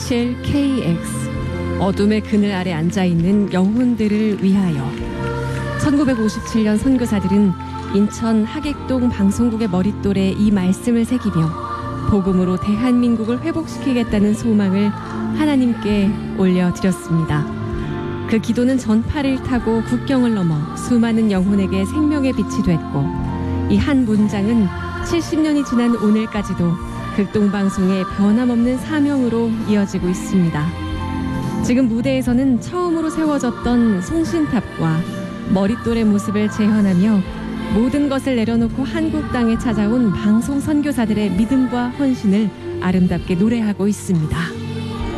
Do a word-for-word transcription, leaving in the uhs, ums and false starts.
이백칠 케이엑스 어둠의 그늘 아래 앉아있는 영혼들을 위하여. 천구백오십칠 년 선교사들은 인천 하객동 방송국의 머릿돌에 이 말씀을 새기며 복음으로 대한민국을 회복시키겠다는 소망을 하나님께 올려드렸습니다. 그 기도는 전파를 타고 국경을 넘어 수많은 영혼에게 생명의 빛이 됐고, 이 한 문장은 칠십 년이 지난 오늘까지도 극동방송의 변함없는 사명으로 이어지고 있습니다. 지금 무대에서는 처음으로 세워졌던 송신탑과 머릿돌의 모습을 재현하며 모든 것을 내려놓고 한국 땅에 찾아온 방송 선교사들의 믿음과 헌신을 아름답게 노래하고 있습니다.